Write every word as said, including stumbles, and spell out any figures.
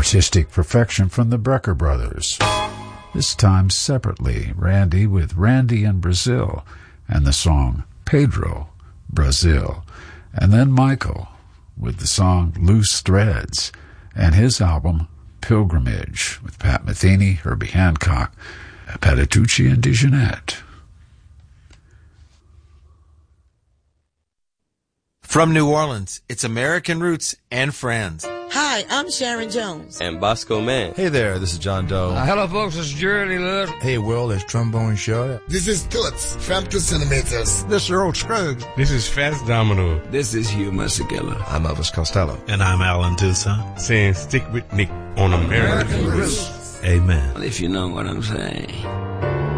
artistic perfection from the Brecker brothers. This time separately, Randy with Randy in Brazil and the song Pedro, Brazil, and then Michael with the song Loose Threads and his album Pilgrimage with Pat Metheny, Herbie Hancock, Patitucci, and DeJohnette. From New Orleans, it's American Roots and Friends. Hi, I'm Sharon Jones. And Bosco Mann. Hey there, this is John Doe. Uh, hello, folks, it's Jerry Lewis. Hey, world, it's Trombone Short. This is Toots from Two Centimeters. This is Earl Scruggs. This is Fats Domino. This is Hugh Masekela. I'm Elvis Costello. And I'm Alan Toussaint. Saying stick with Nick on American, American Roots. Amen. If you know what I'm saying.